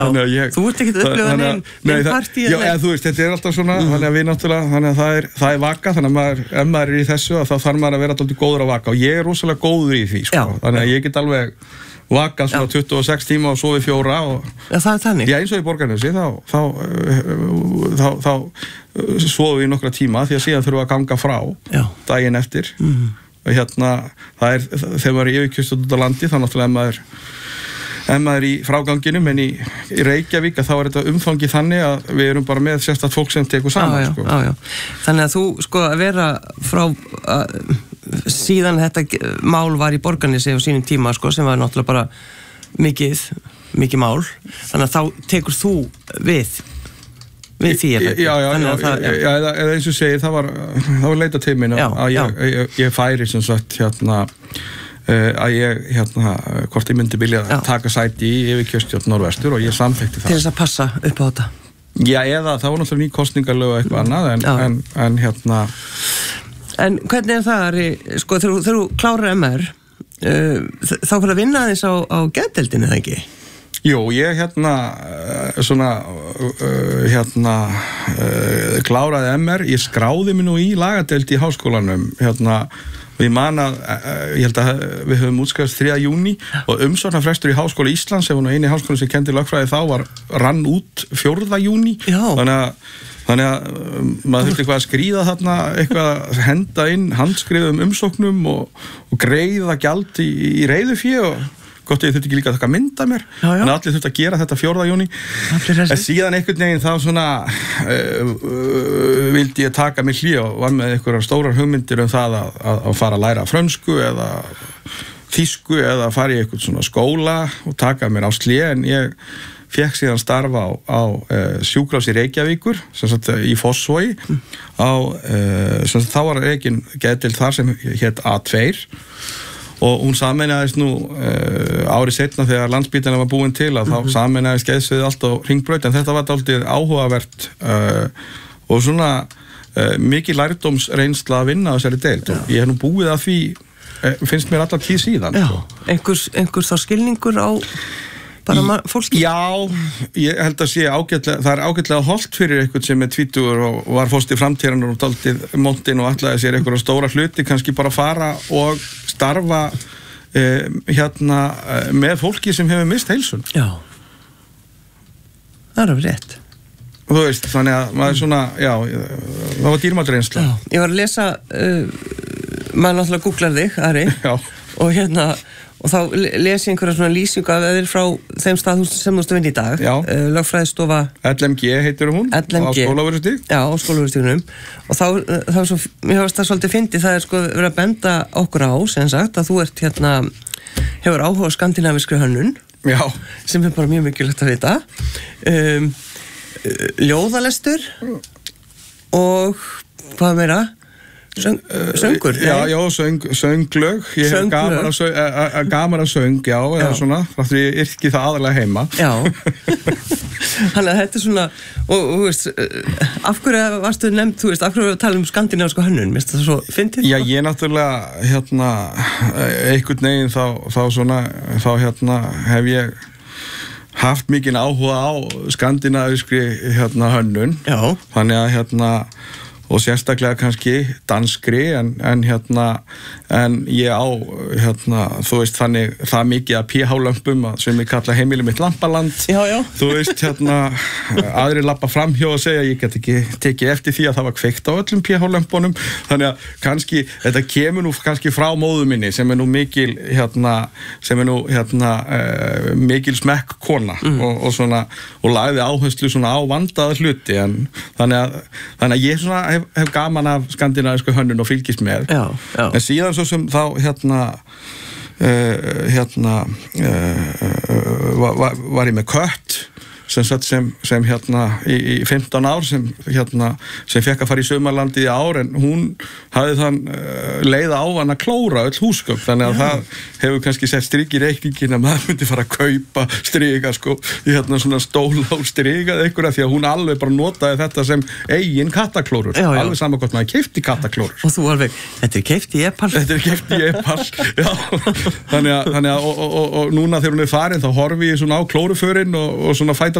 þannig að Þú ert ekkert upplifað neinn partí já, eða þú veist, þetta alltaf svona þannig að við náttúrulega, þannig að það er vaka þannig að ef maður í þessu þá þarf maður að vera alltaf góður að vaka og ég rosalega góður í því sko. Þannig að ég get alveg vakað svona 26 tíma og sofið 4 og það þannig. Já, eins og í Borgarnesi þá sofum við nokkra tíma því að síðan þurfum við að ganga frá daginn eftir og það þegar maður er yfirkjörst út á landi þá náttúrulega ef maður í fráganginum en í Reykjavík þá er þetta umfangi þannig að við erum bara með sérstakt fólk sem tekur saman sko. Þannig að þú sko að vera frá síðan þetta mál var í Borgarnesi á sínum tíma sko, sem var náttúrulega bara mikið mál þannig að þá tekur þú við því eða eins og segir það var leita til mín að ég færi sem sagt að ég hvort ég myndi vilja taka sæti í yfirkjörstjórn Norðvestur og ég samþykkti það til þess að passa upp á þetta eða það var náttúrulega ný kosningalög og eitthvað annað En hvernig það, Ari, sko, þegar þú klárar MR, þá fyrir að vinna aðeins á geðdeildinni, eða ekki? Jú, ég kláraði MR, ég skráði mig nú í lagadeild í háskólanum, og ég man að, ég held að við höfum útskrifast 3. júní og umsóknarfrestur í Háskóla Íslands, ef hún eini háskóli sem kendi lögfræði þá rann út 4. júní, þannig að maður þurfti eitthvað að skríða þarna, eitthvað að henda inn handskrifum umsóknum og greiða gjald í reiðufé og gott ég þurfti ekki líka að taka mynda mér en allir þurfti að gera þetta 4. júní en síðan einhvern veginn þá svona vildi ég taka mig hlé og var með einhverjar stórar hugmyndir það að fara að læra frönsku eða þýsku eða fara í einhvern svona skóla og taka mér á slé en ég fekk síðan starfa á sjúkrahúsi Reykjavíkur sem sagt í Fossvogi sem sagt þá var reikin geðdeild þar sem hét A2 og hún sameinaðist nú árið seinna þegar Landspítalinn var búinn til að þá sameinaðist geðsviðið allt á Hringbraut en þetta var dálítið áhugavert og svona mikið lærdómsreynsla að vinna á þessari deild og ég hef nú búið að því finnst mér allar tíð síðan einhver þá skilningur á bara fólki? Já, ég held að sé ágætlega, það ágætlega holdt fyrir eitthvað sem tvítugur og var fórst í framtíðan og dálítið montinn og ætlaði sér einhverja stóra hluti, kannski bara fara og starfa með fólki sem hefur mist heilsun. Já, það er alveg rétt. Og þú veist, þannig að maður svona, það var dýrmætt reynsla. Já, ég var að lesa, maður náttúrulega googlar þig, Ari, og þá les ég einhverja svona lýsingu af þeir frá þeim stað sem þú vinni í dag. Lögfræðistofa LMG heitir hún, á Skólavörðustíg. Já, á Skólavörðustígnum. Og þá svo, mér finnst það svolítið fyndið, það er sko verið að benda okkur á, sem sagt, að þú ert hefur áhuga á skandinavískri hönnun. Já. Sem er bara mjög mikilvægt að vita. Ljóðalestur og hvað meira? Söngur? Já, sönglög. Ég hef gaman að söng, eða svona, því ég yrki það aðalega heima. Já. Þannig að þetta er svona, og þú veist, af hverju varstu nefnt, þú veist, af hverju við tala skandinavíska hönnun, minnst það svo fyndið? Já, ég náttúrulega, einhvern veginn þá hef ég haft mikinn áhuga á skandinavískri hönnun. Já. Þannig að og sérstaklega kannski danskri en ég á þú veist þannig það mikið að pH-lömpum sem ég kalla heimili mitt lampaland. Já. Þú veist aðrir labba framhjá og segja ég get ekki tekið eftir því að það var kveikt á öllum pH-lömpunum þannig að kannski þetta kemur nú kannski frá móður minni sem er nú mikil mikil smekk kona og svona og lagði áherslu svona á vandaða hluti en þannig að ég svona hef gaman af skandinavísku hönnun og fylgist með. Já. En síðan svo sem þá var ég með kött sem hérna í 15 ár sem fekk að fara í sumarlandið í ár, en hún hafði þann leið á hann að klóra öll húsgögn, þannig að það hefur kannski sett strik í reikningin að maður myndi fara að kaupa strika sko, í svona stóla og strikað einhverja, því að hún alveg bara notaði þetta sem eigin kattaklórur, alveg saman hvort maður keypti kattaklórur. Og þú alveg, þetta er keypt í Epal. Þetta er keypt í Epal, já. Þannig að og núna þegar hún er farin þá horfi ég svona á klóruförin og svona fæta